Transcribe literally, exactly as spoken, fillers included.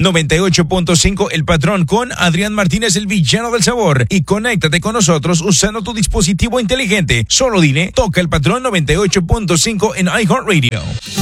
noventa y ocho punto cinco El Patrón con Adrián Martínez, el villano del sabor. Y conéctate con nosotros usando tu dispositivo inteligente. Solo dile, toca El Patrón noventa y ocho punto cinco en iHeartRadio.